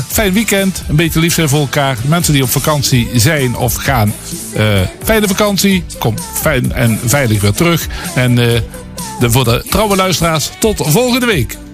fijn weekend. Een beetje lief zijn voor elkaar. Mensen die op vakantie zijn of gaan. Fijne vakantie. Kom fijn en veilig weer terug. En voor de trouwe luisteraars, tot volgende week.